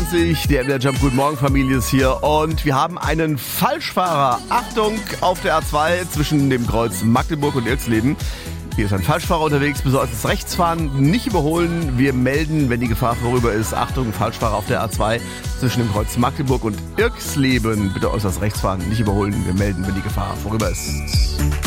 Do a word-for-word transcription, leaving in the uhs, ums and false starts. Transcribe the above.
zwanzig, der M D R Jump Guten Morgen Familie ist hier und wir haben einen Falschfahrer. Achtung, auf der A zwei zwischen dem Kreuz Magdeburg und Irxleben. Hier ist ein Falschfahrer unterwegs, besolltes Rechtsfahren nicht überholen. Wir melden, wenn die Gefahr vorüber ist. Achtung, Falschfahrer auf der A zwei zwischen dem Kreuz Magdeburg und Irxleben. Bitte äußerst Rechtsfahren nicht überholen. Wir melden, wenn die Gefahr vorüber ist.